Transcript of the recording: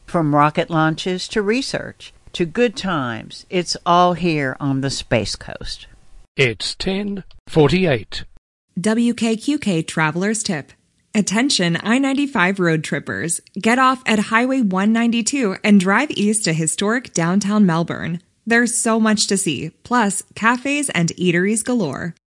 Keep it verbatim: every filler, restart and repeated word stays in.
From rocket launches to research to good times, it's all here on the Space Coast. It's ten forty-eight. W K Q K Traveler's Tip. Attention I ninety-five road trippers. Get off at Highway one ninety-two and drive east to historic downtown Melbourne. There's so much to see, plus cafes and eateries galore.